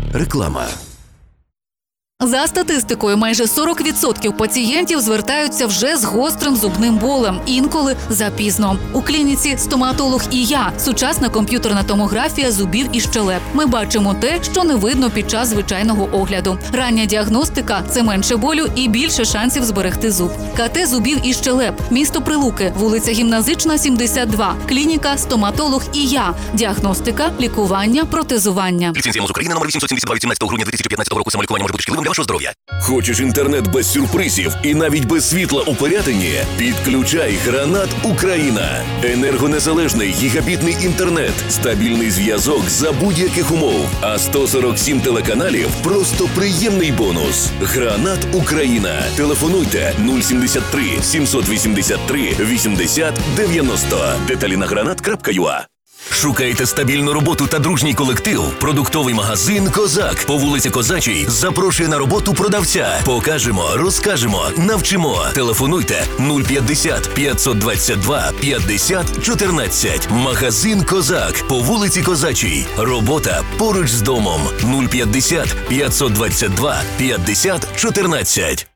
Реклама. За статистикою, майже 40% пацієнтів звертаються вже з гострим зубним болем, інколи запізно. У клініці «Стоматолог і я» – сучасна комп'ютерна томографія зубів і щелеп. Ми бачимо те, що не видно під час звичайного огляду. Рання діагностика – це менше болю і більше шансів зберегти зуб. КТ зубів і щелеп. Місто Прилуки, вулиця Гімназична, 72. Клініка «Стоматолог і я». Діагностика, лікування, протезування. Ліцензія МОЗ України номер 872 від 17 грудня 2015 року. Самолікування може бути шкідливим для вашого здоров'я. Хочеш інтернет без сюрпризів і навіть без світла у Пирятині? Підключай Гранат Україна. Енергонезалежний гігабітний інтернет, стабільний зв'язок за будь-яких умов. А 147 телеканалів – просто приємний бонус. Гранат Україна. Телефонуйте 073 783 80 90. Деталі на granat.ua. Шукаєте стабільну роботу та дружній колектив? Продуктовий магазин «Козак» по вулиці Козачій запрошує на роботу продавця. Покажемо, розкажемо, навчимо. Телефонуйте 050 522 50 14. Магазин «Козак» по вулиці Козачій. Робота поруч з домом. 050 522 50 14.